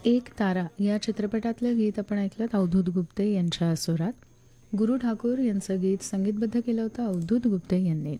एक तारा या चित्रपटातलं गीत आपण ऐकलं अवधूत गुप्ते यांच्या स्वरात. गुरु ठाकूर यांचं गीत संगीतबद्ध केलं होतं अवधूत गुप्ते यांनी.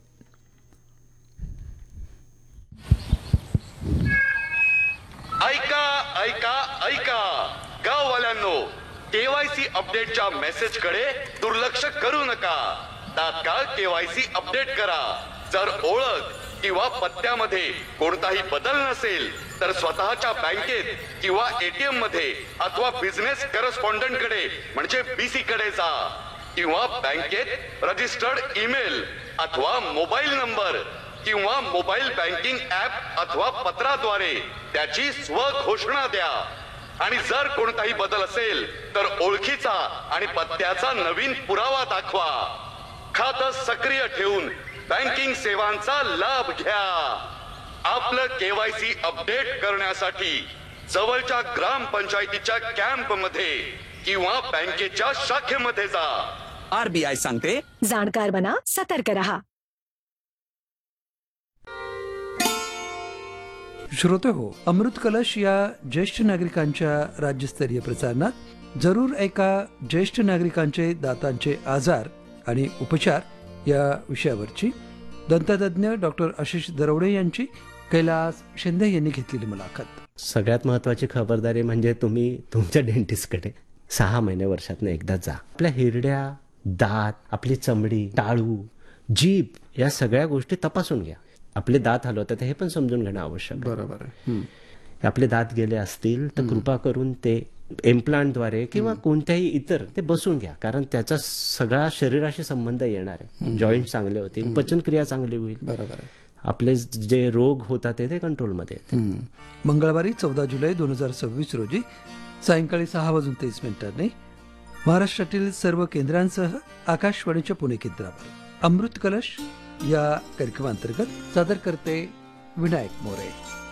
ऐका ऐका ऐका गाववाल्यांनो, केवायसी अपडेटच्या मेसेजकडे दुर्लक्ष करू नका. तात्काळ केवायसी अपडेट करा. जर ओळख किंवा पत्त्यामध्ये कोणताही बदल नसेल तर स्वतःच्या बँकेत किंवा एटीएम मध्ये अथवा बिझनेस करस्पॉन्डंट कडे म्हणजे बीसी कडे जा किंवा बँकेत रजिस्टर्ड ईमेल अथवा मोबाईल नंबर किंवा मोबाईल बँकिंग ऍप अथवा पत्राद्वारे त्याची स्वघोषणा द्या. आणि जर कोणताही बदल असेल तर ओळखीचा आणि पत्त्याचा नवीन पुरावा दाखवा. खातं सक्रिय ठेवून बँकिंग सेवांचा लाभ घ्या. आपलं केवायसी अपडेट करण्यासाठी जवळच्या ग्रामपंचायतीच्या कॅम्प मध्ये किंवा बँकेच्या शाखेमध्ये जा. आरबीआय सांगते, जाणकार बना, सतर्क रहा. श्रोते हो, अमृत कलश या ज्येष्ठ नागरिकांच्या राज्यस्तरीय प्रसारणात जरूर ऐका ज्येष्ठ नागरिकांचे दातांचे आजार आणि उपचार या विषयावरची दंततज्ञ डॉक्टर आशिष दरवडे यांची कैलास शिंदे यांनी घेतलेली मुलाखत. सगळ्यात महत्त्वाची खबरदारी म्हणजे तुम्ही तुमच्या डेंटिस्टकडे 6 महिने वर्षातनं एकदा जा. आपल्या हिरड्या, दात, आपली चमडी, टाळू, जीभ या सगळ्या गोष्टी तपासून घ्या. आपले दात हलवतात हे पण समजून घेणं आवश्यक आहे. बरोबर आहे. आपले दात गेले असतील तर कृपा करून ते इम्प्लांटद्वारे किंवा कोणत्याही इतर ते बसून घ्या, कारण त्याचा सगळा शरीराशी संबंध येणार आहे. जॉईंट चांगले होतील, पचनक्रिया चांगली होईल. बरोबर आहे. आपले जे रोग होतात ते कंट्रोलमध्ये येतील. मंगळवारी 14 जुलै 2026 रोजी सायंकाळी 6:23 महाराष्ट्रातील सर्व केंद्रांसह आकाशवाणीच्या पुणे केंद्रावर अमृत कलश या कार्यक्रमांतर्गत सादर करते विनायक मोरे.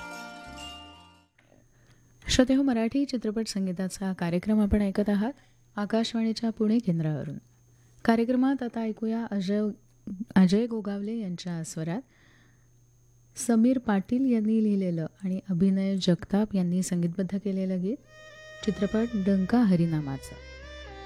श्रोते हो, मराठी चित्रपट संगीताचा कार्यक्रम आपण ऐकत आहात आकाशवाणीच्या पुणे केंद्रावरून. कार्यक्रमात आता ऐकूया अजय गोगावले यांच्या स्वरात समीर पाटील यांनी लिहिलेलं आणि अभिनय जगताप यांनी संगीतबद्ध केलेलं गीत. चित्रपट डंका हरिनामाचा.